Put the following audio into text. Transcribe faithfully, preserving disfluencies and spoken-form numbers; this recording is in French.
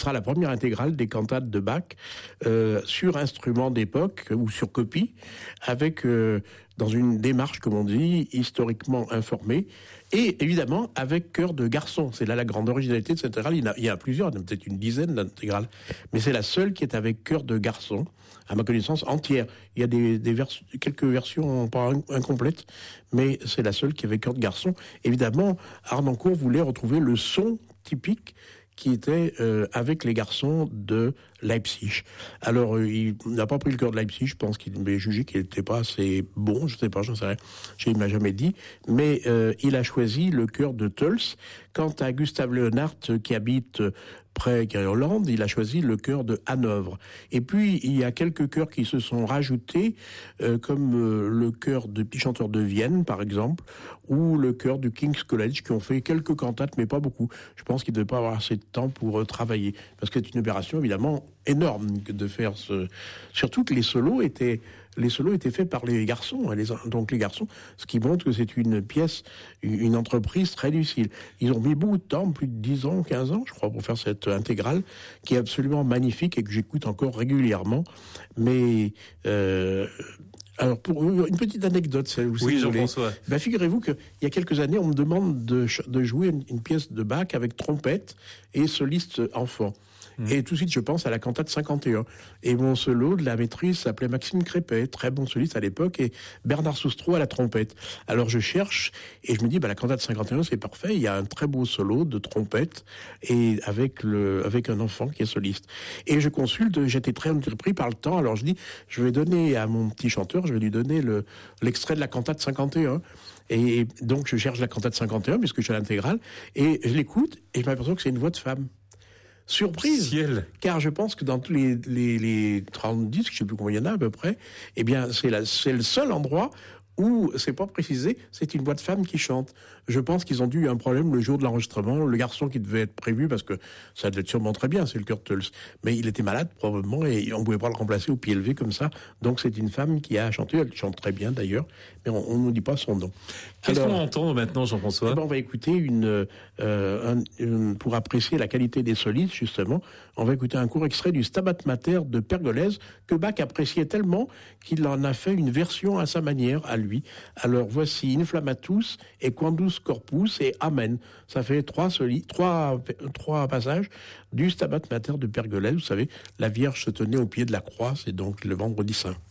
Ce sera la première intégrale des cantates de Bach euh, sur instrument d'époque ou sur copie, avec euh, dans une démarche, comme on dit, historiquement informée, et évidemment avec chœur de garçon. C'est là la grande originalité de cette intégrale. Il y en a, il y en a plusieurs, il y en a peut-être une dizaine d'intégrales, mais c'est la seule qui est avec chœur de garçon, à ma connaissance entière. Il y a des, des vers, quelques versions pas incomplètes, mais c'est la seule qui est avec chœur de garçon. Évidemment, Harnoncourt voulait retrouver le son typique qui était euh, avec les garçons de Leipzig. Alors, euh, il n'a pas pris le chœur de Leipzig, je pense qu'il avait jugé qu'il n'était pas assez bon, je ne sais pas, je ne sais rien, il ne m'a jamais dit, mais euh, il a choisi le chœur de Tölz. Quant à Gustave Leonhardt, qui habite près de Hollande, il a choisi le chœur de Hanovre. Et puis, il y a quelques chœurs qui se sont rajoutés, euh, comme euh, le chœur de Petits Chanteurs de Vienne, par exemple, ou le chœur du King's College, qui ont fait quelques cantates, mais pas beaucoup. Je pense qu'ils ne devaient pas avoir assez de temps pour euh, travailler. Parce que c'est une opération, évidemment, énorme de faire ce... Surtout que les solos étaient... Les solos étaient faits par les garçons, les, donc les garçons, ce qui montre que c'est une pièce, une entreprise très difficile. Ils ont mis beaucoup de temps, plus de dix ans, quinze ans, je crois, pour faire cette intégrale, qui est absolument magnifique et que j'écoute encore régulièrement. Mais, euh, alors, pour une petite anecdote, si vous oui, voulez. Jean-François. Ben, figurez-vous qu'il y a quelques années, on me demande de, de jouer une, une pièce de Bach avec trompette et soliste enfant. Et tout de suite, je pense à la cantate cinquante et un. Et mon solo de la maîtrise s'appelait Maxime Crépet, très bon soliste à l'époque, et Bernard Soustreau à la trompette. Alors je cherche, et je me dis, bah, la cantate cinquante et un, c'est parfait, il y a un très beau solo de trompette, et avec, le, avec un enfant qui est soliste. Et je consulte, j'étais très surpris par le temps, alors je dis, je vais donner à mon petit chanteur, je vais lui donner le, l'extrait de la cantate cinquante et un. Et donc je cherche la cantate cinquante et un, puisque je suis à l'intégrale, et je l'écoute, et je m'aperçois que c'est une voix de femme. Surprise, Ciel. Car je pense que dans tous les, les, les trente disques, je ne sais plus combien il y en a à peu près, eh bien c'est, la, c'est le seul endroit où, c'est pas précisé, c'est une voix de femme qui chante. Je pense qu'ils ont dû eu un problème le jour de l'enregistrement, le garçon qui devait être prévu, parce que ça devait être sûrement très bien, c'est le chœur Tölz, mais il était malade probablement, et on ne pouvait pas le remplacer au pied levé comme ça, donc c'est une femme qui a chanté, elle chante très bien d'ailleurs, mais on ne nous dit pas son nom. Qu'est-ce Alors, qu'on entend maintenant, Jean-François? eh ben, on va écouter une, euh, un, une, pour apprécier la qualité des solistes, justement, on va écouter un court extrait du Stabat Mater de Pergolèse, que Bach appréciait tellement qu'il en a fait une version à sa manière, à lui. Alors voici Inflammatus et Quandus Corpus et Amen. Ça fait trois, soli, trois, trois passages du Stabat Mater de Pergolèse. Vous savez, la Vierge se tenait au pied de la croix, c'est donc le vendredi saint.